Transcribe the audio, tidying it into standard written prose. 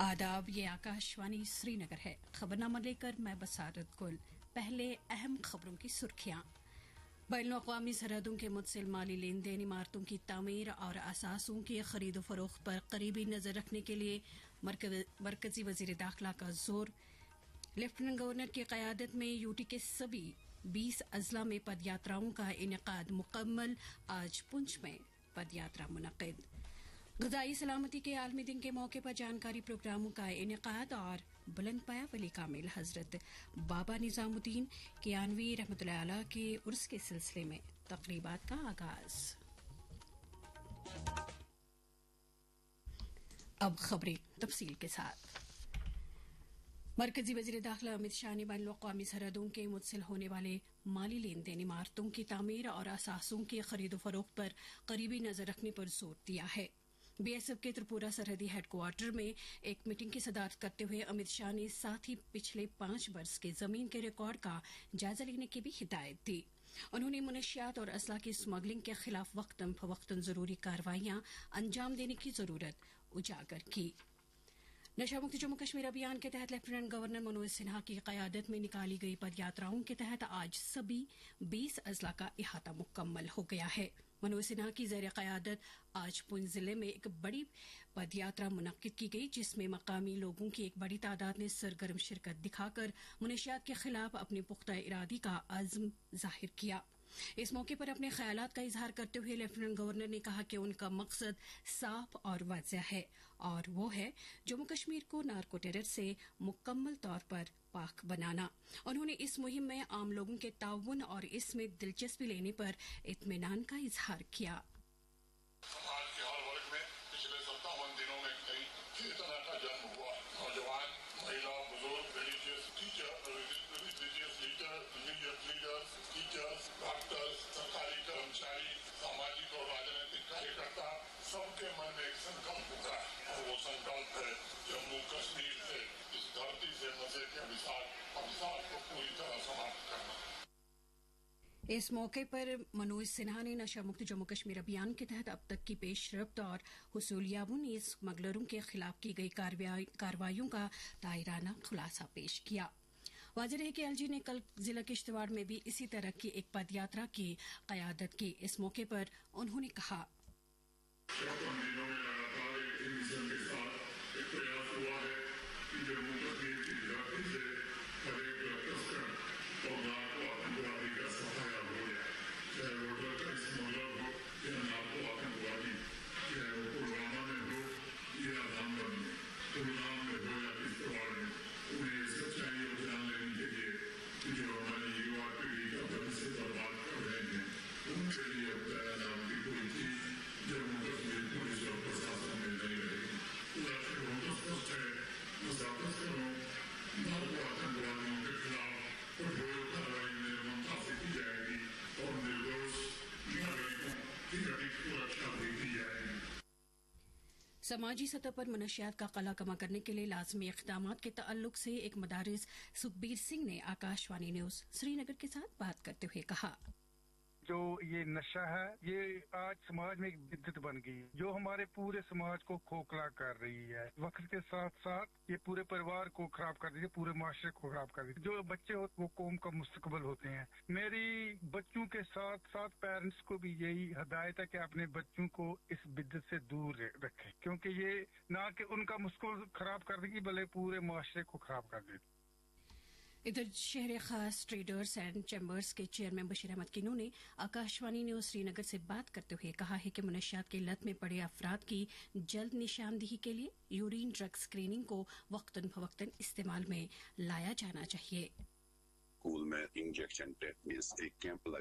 आदाब, ये आकाशवाणी श्रीनगर है। खबरनामा लेकर मैं बसारत गुल। पहले अहम खबरों की सुर्खियां। बैनुल-अक़वामी सरहदों के मुत्सिल माली लेन देन, इमारतों की तामीर और असासों की खरीद फरोख्त पर करीबी नजर रखने के लिए मरकजी वजीर दाखिला का जोर। लेफ्टिनेंट गवर्नर की क़यादत में यूटी के सभी 20 अजला में पदयात्राओं का इनेकाद मुकम्मल। आज पुंछ में पदयात्रा मुनक़िद। ग़िज़ाई सलामती के आलमी दिन के मौके पर जानकारी प्रोग्रामों का इनेकाद और बुलंद पाया वली कामिल हजरत बाबा निज़ामुद्दीन कियानवी रहमतुल्लाह अलैह के उर्स के सिलसिले में तक़रीबात का आगाज। अब खबरें तफसील के साथ। मरकजी वज़ीर दाखिला अमित शाह ने बैनुल-अक़वामी सरहदों के मुत्सिल होने वाले माली लेन देन, इमारतों की तामीर और असासों की खरीद फरोख्त पर करीबी नजर रखने पर जोर दिया है। बीएसएफ के त्रिपुरा सरहदी हेडक्वार्टर में एक मीटिंग की सदारत करते हुए अमित शाह ने साथ ही पिछले 5 बरस के जमीन के रिकॉर्ड का जायजा लेने की भी हिदायत दी। उन्होंने मुनशियात और असला की स्मगलिंग के खिलाफ वक्तन फवक्तन जरूरी कार्रवाइयां अंजाम देने की जरूरत उजागर की। नशा मुक्त जम्मू कश्मीर अभियान के तहत लेफ्टिनेंट गवर्नर मनोज सिन्हा की क़यादत में निकाली गई पदयात्राओं के तहत आज सभी 20 अजला का इहाता मुकम्मल हो गया है। मनोज सिन्हा की ज़ेर क़यादत आज पुंछ जिले में एक बड़ी पदयात्रा मुनक़्क़िद की गई, जिसमें मकामी लोगों की एक बड़ी तादाद ने सरगर्म शिरकत दिखाकर मुनशियात के खिलाफ अपने पुख्ता इरादे का अज़्म जाहिर किया। इस मौके पर अपने ख्यालात का इजहार करते हुए लेफ्टिनेंट गवर्नर ने कहा कि उनका मकसद साफ और वाज़ेह है और वो है जम्मू कश्मीर को नार्को टेरर से मुकम्मल तौर पर पाक बनाना। उन्होंने इस मुहिम में आम लोगों के ताउन और इसमें दिलचस्पी लेने पर इत्मीनान का इजहार किया। समाज के हर वर्ग में पिछले 57 दिनों में कई चेतना का जन्म हुआ। नौजवान, महिला, बुजुर्ग, रिलीजियस लीडर्स, टीचर्स, डॉक्टर्स, सरकारी कर्मचारी, सामाजिक और राजनीतिक कार्यकर्ता, सबके मन में एक संकल्प उभरा और वो संकल्प है जम्मू कश्मीर से, इस धरती से नशे के अभिशाप को पूरी तरह समाप्त करना। इस मौके पर मनोज सिन्हा ने नशा मुक्त जम्मू कश्मीर अभियान के तहत अब तक की पेशरफ्त और हुसूलियाबों ने स्मगलरों के खिलाफ की गई कार्रवाइयों का दायराना खुलासा पेश किया। वाज़ेह है कि एलजी ने कल जिला किश्तवाड़ में भी इसी तरह की एक पदयात्रा की क़यादत की। इस मौके पर उन्होंने कहा, समाजी सतह पर मनशियात का कला कमा करने के लिए लाजमी इक़दामात के ताल्लुक से एक मदारिस सुखबीर सिंह ने आकाशवाणी न्यूज श्रीनगर के साथ बात करते हुए कहा, जो ये नशा है ये आज समाज में एक बिद्दत बन गई है जो हमारे पूरे समाज को खोखला कर रही है। वक्त के साथ साथ ये पूरे परिवार को खराब कर रही है, पूरे माशरे को खराब कर रही है। जो बच्चे होते वो कौम का मुस्तकबिल होते हैं। मेरी बच्चों के साथ साथ पेरेंट्स को भी यही हिदायत है कि अपने बच्चों को इस बिद्दत से दूर रखें, क्योंकि ये ना कि उनका मुस्तकबिल खराब कर देगी बल्कि पूरे माशरे को खराब कर देगी। इधर शहर खास ट्रेडर्स एंड चैम्बर्स के चेयरमैन बशीर अहमद किनू ने आकाशवाणी न्यूज श्रीनगर से बात करते हुए कहा है कि मुनशियात की लत में पड़े अफराद की जल्द निशानदेही के लिए यूरिन ड्रग स्क्रीनिंग को वक्तन फवक्तन इस्तेमाल में लाया जाना चाहिए। स्कूल में इंजेक्शन टेप मींस एक कैंप